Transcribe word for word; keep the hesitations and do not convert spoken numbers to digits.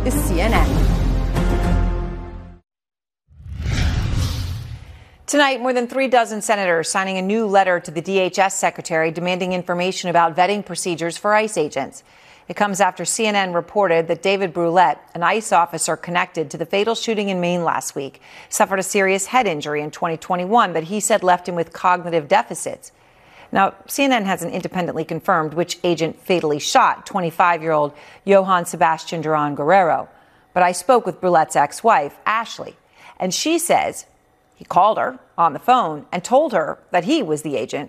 is C N N. Tonight, more than three dozen senators signing a new letter to the D H S secretary demanding information about vetting procedures for ICE agents. It comes after C N N reported that David Brulette, an ICE officer connected to the fatal shooting in Maine last week, suffered a serious head injury in twenty twenty-one that he said left him with cognitive deficits. Now, C N N hasn't independently confirmed which agent fatally shot twenty-five-year-old Johann Sebastian Duran Guerrero. But I spoke with Brulette's ex-wife, Ashley, and she says he called her on the phone and told her that he was the agent